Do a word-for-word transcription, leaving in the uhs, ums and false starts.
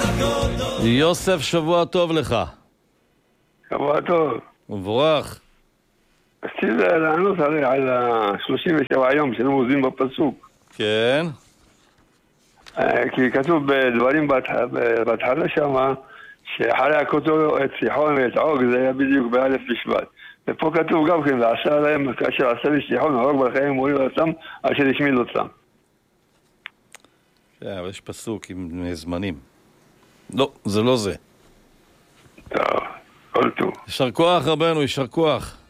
יוסף, שבוע טוב לך. שבוע טוב. מבורך. רציתי לענות הרי על ה-שלושים ושבע יום שנמוזים בפסוק. כן. כי כתוב בדברים בהתחלה שמה שאחרי הכותו את סיחון ואת עוג, זה היה בדיוק באלף בשבט. ופה כתוב גם כן, ועשה להם כאשר עשה לי סיחון ועוג בחיים מוריד אותם אשר השמיד אותם. כן, אבל יש פסוק עם זמנים. לא, זה לא זה. טוב, כל טוב. יישר כוח רבנו, יישר כוח.